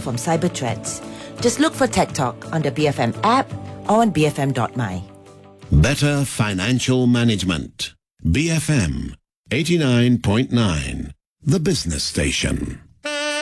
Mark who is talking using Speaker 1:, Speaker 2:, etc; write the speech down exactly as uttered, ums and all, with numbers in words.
Speaker 1: from cyber threats. Just look for Tech Talk on the B F M app or on b f m dot m y.
Speaker 2: Better financial management. B F M eighty-nine point nine, the business station.